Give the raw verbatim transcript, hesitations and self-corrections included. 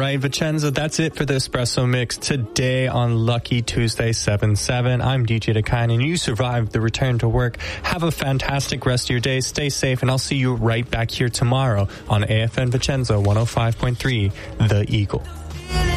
right, Vicenza, that's it for the Espresso Mix today on Lucky Tuesday seven seven. I'm D J Dakine, and you survived the return to work. Have a fantastic rest of your day. Stay safe, and I'll see you right back here tomorrow on A F M Vicenza one oh five point three, The Eagle.